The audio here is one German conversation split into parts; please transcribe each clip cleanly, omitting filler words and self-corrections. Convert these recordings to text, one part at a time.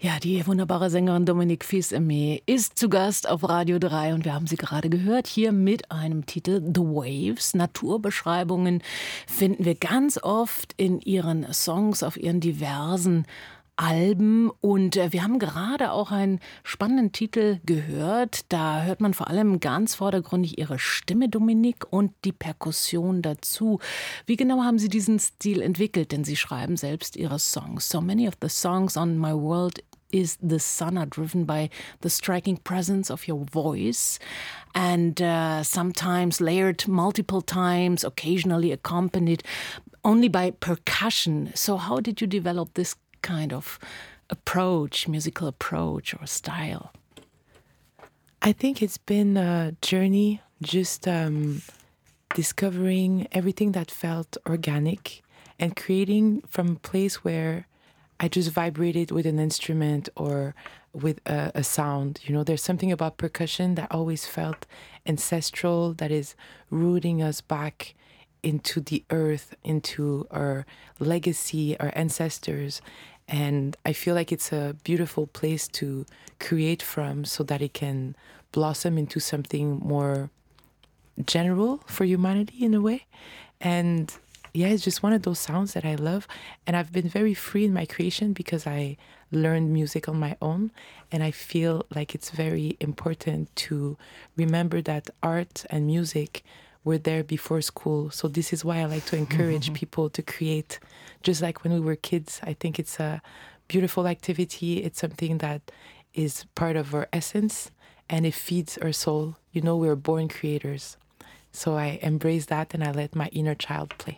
Ja, die wunderbare Sängerin Dominique Fils-Aimé ist zu Gast auf Radio 3 und wir haben sie gerade gehört hier mit einem Titel The Waves. Naturbeschreibungen finden wir ganz oft in ihren Songs auf ihren diversen Alben und wir haben gerade auch einen spannenden Titel gehört. Da hört man vor allem ganz vordergründig ihre Stimme, Dominique, und die Perkussion dazu. Wie genau haben Sie diesen Stil entwickelt? Denn Sie schreiben selbst Ihre Songs. So many of the songs on My World is the Sun are driven by the striking presence of your voice and sometimes layered multiple times, occasionally accompanied only by percussion. So how did you develop this kind of approach, musical approach or style? I think it's been a journey, just discovering everything that felt organic and creating from a place where I just vibrated with an instrument or with a sound. You know, there's something about percussion that always felt ancestral, that is rooting us back into the earth, into our legacy, our ancestors. And I feel like it's a beautiful place to create from so that it can blossom into something more general for humanity in a way. And yeah, it's just one of those sounds that I love. And I've been very free in my creation because I learned music on my own. And I feel like it's very important to remember that art and music were there before school. So this is why I like to encourage people to create just like when we were kids. I think it's a beautiful activity. It's something that is part of our essence and it feeds our soul. You know, we're born creators. So I embrace that and I let my inner child play.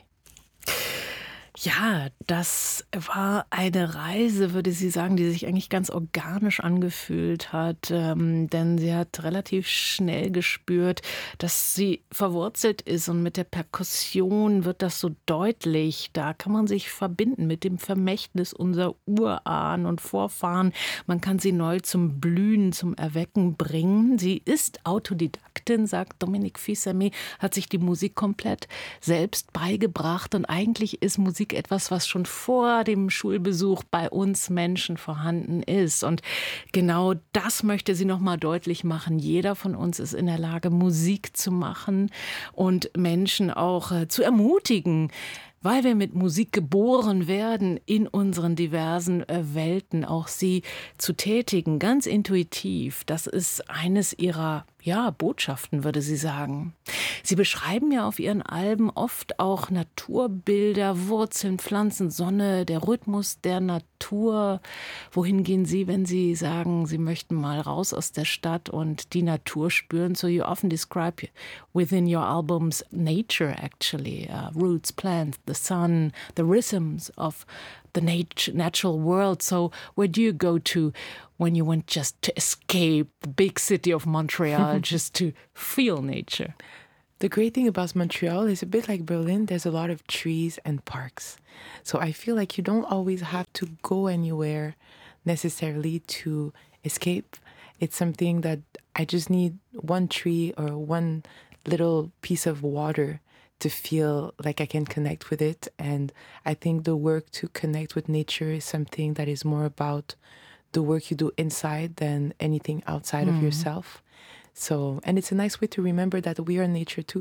Ja, das war eine Reise, würde sie sagen, die sich eigentlich ganz organisch angefühlt hat, denn sie hat relativ schnell gespürt, dass sie verwurzelt ist und mit der Perkussion wird das so deutlich. Da kann man sich verbinden mit dem Vermächtnis unserer Urahnen und Vorfahren. Man kann sie neu zum Blühen, zum Erwecken bringen. Sie ist Autodidaktin, sagt Dominique Fils-Aimé, hat sich die Musik komplett selbst beigebracht und eigentlich ist Musik etwas, was schon vor dem Schulbesuch bei uns Menschen vorhanden ist. Und genau das möchte sie noch mal deutlich machen. Jeder von uns ist in der Lage, Musik zu machen und Menschen auch zu ermutigen, weil wir mit Musik geboren werden, in unseren diversen Welten auch sie zu tätigen, ganz intuitiv. Das ist eines ihrer Botschaften, würde sie sagen. Sie beschreiben ja auf ihren Alben oft auch Naturbilder, Wurzeln, Pflanzen, Sonne, der Rhythmus der Natur. Wohin gehen Sie, wenn Sie sagen, Sie möchten mal raus aus der Stadt und die Natur spüren? So you often describe within your albums nature actually, roots, plants, the sun, the rhythms of the natural world. So where do you go to when you want just to escape the big city of Montreal, just to feel nature? The great thing about Montreal is a bit like Berlin. There's a lot of trees and parks. So I feel like you don't always have to go anywhere necessarily to escape. It's something that I just need one tree or one little piece of water to feel like I can connect with it. And I think the work to connect with nature is something that is more about the work you do inside than anything outside of yourself. So, and it's a nice way to remember that we are nature too.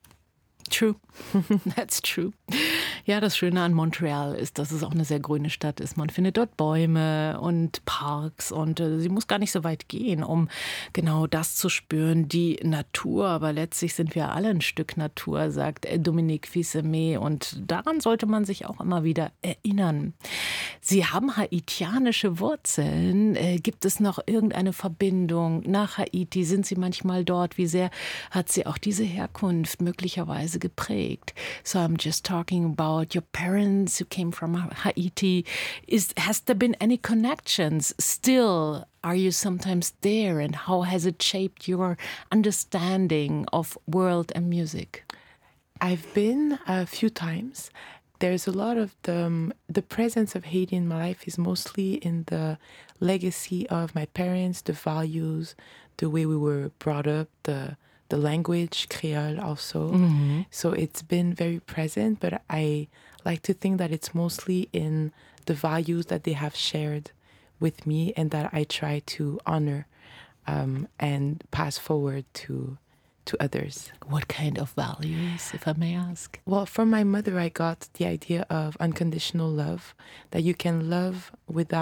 True, that's true. Ja, das Schöne an Montreal ist, dass es auch eine sehr grüne Stadt ist. Man findet dort Bäume und Parks und sie muss gar nicht so weit gehen, um genau das zu spüren, die Natur. Aber letztlich sind wir alle ein Stück Natur, sagt Dominique Fils-Aimé und daran sollte man sich auch immer wieder erinnern. Sie haben haitianische Wurzeln. Gibt es noch irgendeine Verbindung nach Haiti? Sind Sie manchmal dort? Wie sehr hat Sie auch diese Herkunft möglicherweise geprägt? So I'm just talking about your parents who came from Haiti. Has there been any connections still? Are you sometimes there? And how has it shaped your understanding of world and music? I've been a few times. There's a lot of the presence of Haiti in my life is mostly in the legacy of my parents, the values, the way we were brought up, the language, Creole also. Mm-hmm. So it's been very present, but I like to think that it's mostly in the values that they have shared with me and that I try to honor and pass forward to others. What kind of values, if I may ask? Well, from my mother, I got the idea of unconditional love, that you can love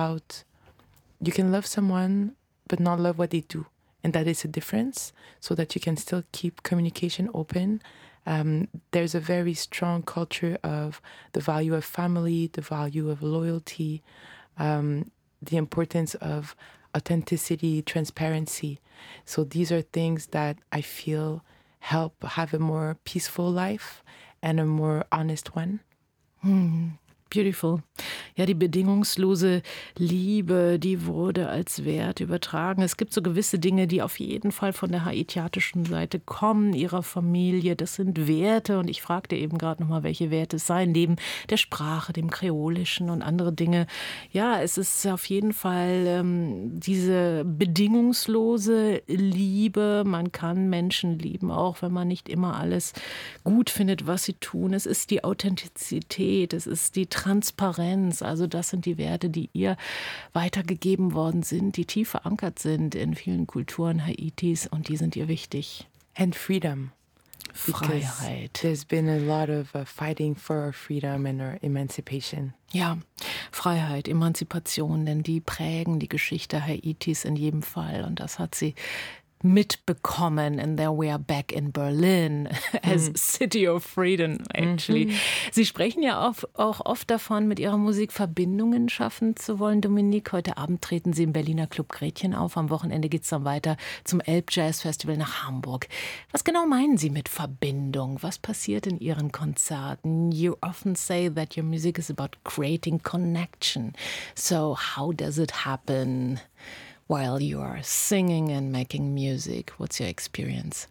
someone, but not love what they do. And that is a difference, so that you can still keep communication open. There's a very strong culture of the value of family, the value of loyalty, the importance of authenticity, transparency. So these are things that I feel help have a more peaceful life and a more honest one. Beautiful. Ja, die bedingungslose Liebe, die wurde als Wert übertragen. Es gibt so gewisse Dinge, die auf jeden Fall von der haitiatischen Seite kommen, ihrer Familie. Das sind Werte. Und ich fragte eben gerade nochmal, welche Werte es seien, neben der Sprache, dem Kreolischen und andere Dinge. Ja, es ist auf jeden Fall diese bedingungslose Liebe. Man kann Menschen lieben, auch wenn man nicht immer alles gut findet, was sie tun. Es ist die Authentizität, es ist die Transparenz, also das sind die Werte, die ihr weitergegeben worden sind, die tief verankert sind in vielen Kulturen Haitis und die sind ihr wichtig. And freedom. Freiheit. There's been a lot of fighting for our freedom and our emancipation. Ja, Freiheit, Emanzipation, denn die prägen die Geschichte Haitis in jedem Fall und das hat sie mitbekommen. And there we are back in Berlin as City of Freedom, actually. Sie sprechen ja auch oft davon, mit Ihrer Musik Verbindungen schaffen zu wollen. Dominique, heute Abend treten Sie im Berliner Club Gretchen auf. Am Wochenende geht es dann weiter zum Elbjazz-Festival nach Hamburg. Was genau meinen Sie mit Verbindung? Was passiert in Ihren Konzerten? You often say that your music is about creating connection. So how does it happen while you are singing and making music? What's your experience?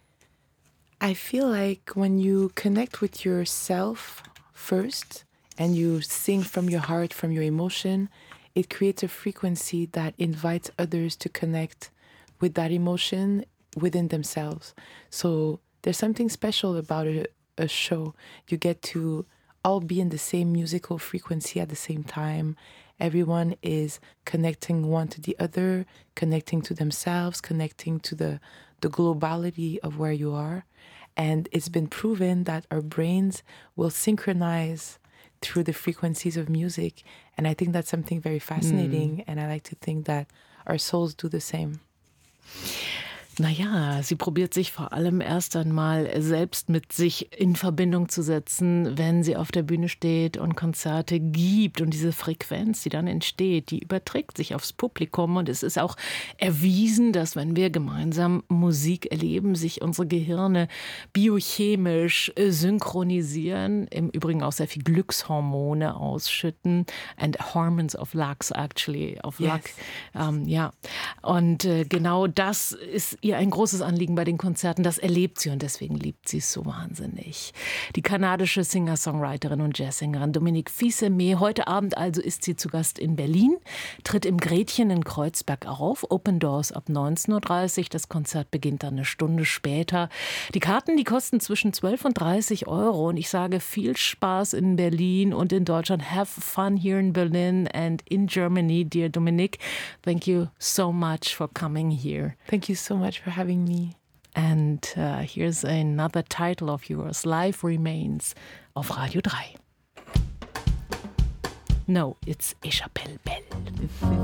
I feel like when you connect with yourself first and you sing from your heart, from your emotion, it creates a frequency that invites others to connect with that emotion within themselves. So there's something special about a show. You get to all be in the same musical frequency at the same time. Everyone is connecting one to the other, connecting to themselves, connecting to the globality of where you are. And it's been proven that our brains will synchronize through the frequencies of music. And I think that's something very fascinating. And I like to think that our souls do the same. Naja, sie probiert sich vor allem erst einmal selbst mit sich in Verbindung zu setzen, wenn sie auf der Bühne steht und Konzerte gibt. Und diese Frequenz, die dann entsteht, die überträgt sich aufs Publikum. Und es ist auch erwiesen, dass wenn wir gemeinsam Musik erleben, sich unsere Gehirne biochemisch synchronisieren, im Übrigen auch sehr viel Glückshormone ausschütten. And hormones of luck, actually, of luck. Ja. Und genau das ist ihr ein großes Anliegen bei den Konzerten. Das erlebt sie und deswegen liebt sie es so wahnsinnig. Die kanadische Singer-Songwriterin und Jazzsängerin Dominique Fils-Aimé. Heute Abend also ist sie zu Gast in Berlin, tritt im Gretchen in Kreuzberg auf. Open Doors ab 19.30 Uhr. Das Konzert beginnt dann eine Stunde später. Die Karten, die kosten zwischen 12 und 30 Euro. Und ich sage viel Spaß in Berlin und in Deutschland. Have fun here in Berlin and in Germany, dear Dominique. Thank you so much for coming here. Thank you so much for having me. And here's another title of yours, Life Remains, auf Radio 3. No, it's Isabelle Bell.